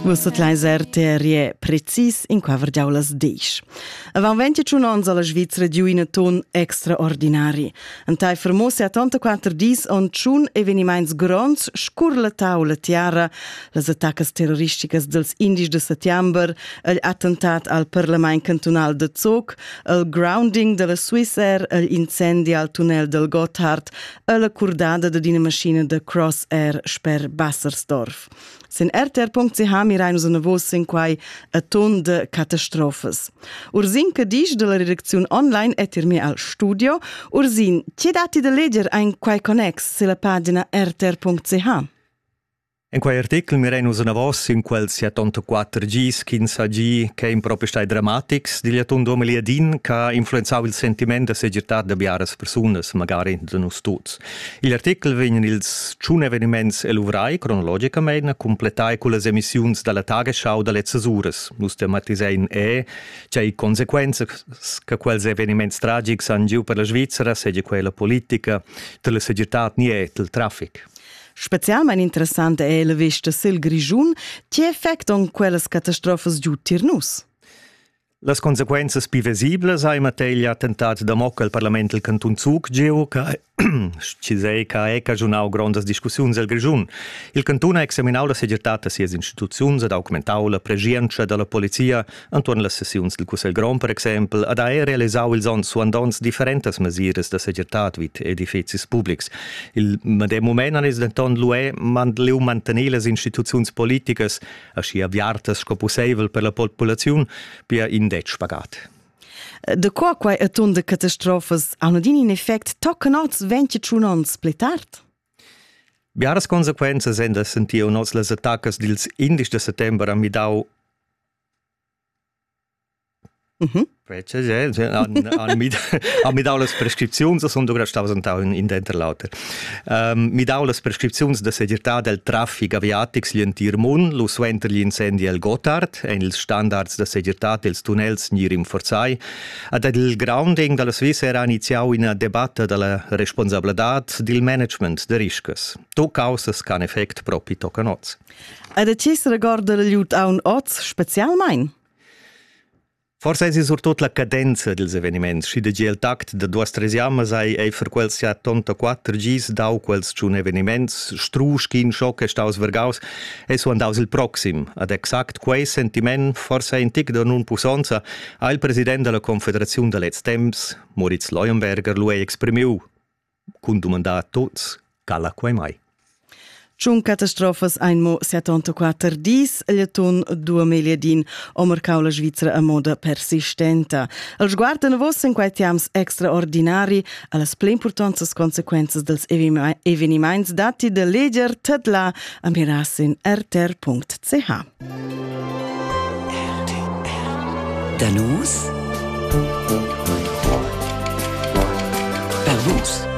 Vussat leis RTR precis in qua vergiaulas deix. Avan 21 ans alla Svizra giu in ton extraordinari. Antai fermose a 84 dis on tschun eveniments grons scur la taula tiara, las attaccas terroristicas dels 11 de settembre, l'attentat al Parlament cantonal de Zug, il grounding de la Swissair, l'incendi al tunnel del Gotthard, la curdada de dina maschina de Crossair sper Bassersdorf. Sin RTR.ch mi reinus una voce in quai a ton de catastrofes. Ursin che dice della redazione online è mi al studio. Ursin, ci dati da leggere in quai connex sulla pagina RTR.ch? In quei artikel mi reinus una voce in quel 74 Gs, 15 G, che in proprio stai dramatics, di liatun 2010, che influenzava il sentimento e segirtà de biaras personas, magari de nus tuts. Il artikel vengono ils tschun eveniments eluvrai, cronologicamente, completai con le emissioni dalla Tagesschau dalle Zesures. Nus tematisein c'è i conseguenze che quels eveniments tragics han giu per la Svizzera, segge quella politica, de la segirtà nie del traffic. Specialmente interessante è la vista sul Grigiun, che effect on quelles catastrofes giù tirnus? Las consequences più visibili ai matei attentat da mocca al Parlament del Canton Zug geu che ci sei che è cagionau grandes discussioni al Grigiun. Il Canton ha examinau la segirtata sies istituzioni ed augmentau la presenza della polizia intorno alle sessioni del Cussel Grand, per esempio, ed ha realisau ils ons suandons differentes mesures de segirtat vid edificis publics. Il medem moment is denton l'UE mandleu mantenir les istituzioni politicas aschi aviartas sco possibel per la popolazione per indet spagat. De quai a ton de catastrofes hanno in effect toccanots 21 ans pletart? Biaras consequences en da sentiu nos les attaccas dils 11 de settembre a midau mi dau las prescripziuns, sono dogra stavas antau in d'enterlauter. Mi dau las prescripziuns de segirtà del traffic aviatics lientir mun, lo suenter gli incendi al Gotthard, en ils standards de segirtà dels tunnels gnir rinforzai, ad il grounding della Swissair ha iniziau una debatta della responsabilitat del management de riscas. To causas can effect propi toccanots. Ad acces regarda l'aiut a un oz specialmein? Forse è surtot la cadenza dels eveniments. Si de gel tact de 2-3 jammas ei per quels 74 Gs dau quels tschun eveniments strusch kin schock est aus vergaus e so andaus il proxim. Ad exact quei sentiment forse in tic de nun pusanza ha il president della Confederazione de let's temps, Moritz Leuenberger, lui exprimiu cun domandat tots cala quei mai. Tschun catastrofes einmo 74 dis, liatun 2010, o marcau la Svizzera a moda persistenta. El sguarda na vos in quai tiams extraordinari a las ple importantes consequences dels eveniments dati de leger tedla a mirassin rtr.ch. Danus per vus.